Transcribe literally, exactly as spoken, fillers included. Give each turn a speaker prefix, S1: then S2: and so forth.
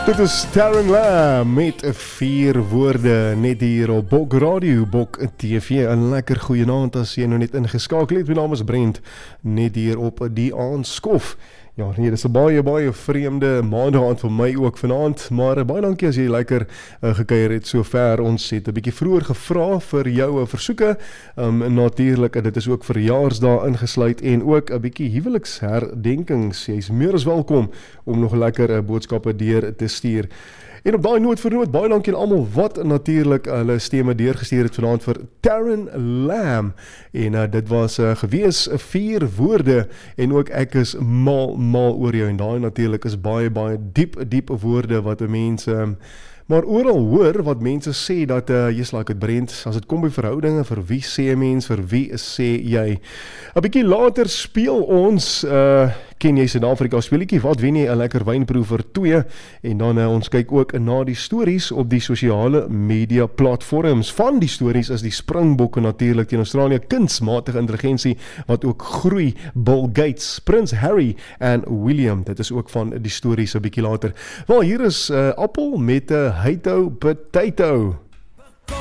S1: Dit is Taryn Lam met vier woorde net hier op Bok Radio, Bok T V. Een lekker goeie aand as jy nou net ingeskakel het. My naam is Brent, net hier op die aanskof. Ja, nee, dit is 'n baie, baie vreemde maandaand vir my ook vanaand, maar baie dankie as jy lekker uh, gekuier het so ver. Ons het 'n bietjie vroeër gevra vir jou 'n versoeke, um, natuurlik, dit is ook verjaarsdae ingesluit en ook 'n bietjie huweliksherdenkings. Jy is meer as welkom om nog lekker uh, boodskappe deur te stuur. En op daai noot vir noot, baie dankie aan almal wat natuurlik hulle stemme deurgestuur het vanaand vir Taryn Lam. En uh, dit was uh, gewees vier woorde en ook ek is mal mal oor jou. En daai natuurlik is baie baie diep diep woorde wat 'n mens um, maar oral hoor wat mense sê dat uh, jy's like het Brent, as dit kom by verhoudinge, vir wie sê 'n mens, vir wie sê jy? 'n Bietjie later speel ons uh, ken jy Suid-Afrika speletjie, wat wen jy 'n lekker wynproe vir twee, en dan uh, ons kyk ook na die stories op die sosiale media platforms. Van die stories is die Springbokke natuurlik teen Australië, kunsmatige intelligensie wat ook groei, Bill Gates, Prins Harry en William, dit is ook van die stories 'n bietjie later. Wel, hier is uh, Appel met 'n uh, Potato Potato.